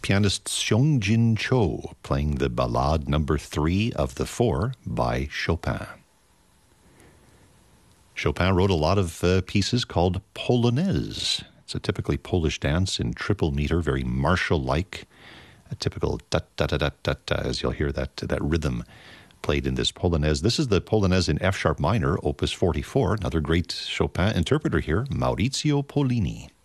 pianist Seong-Jin Cho playing the Ballade number 3 of the 4 by Chopin. Chopin wrote a lot of pieces called Polonaise. It's a typically Polish dance in triple meter, very martial-like, a typical da-da-da-da-da, as you'll hear that rhythm played in this Polonaise. This is the Polonaise in F-sharp minor, opus 44. Another great Chopin interpreter here, Maurizio Pollini.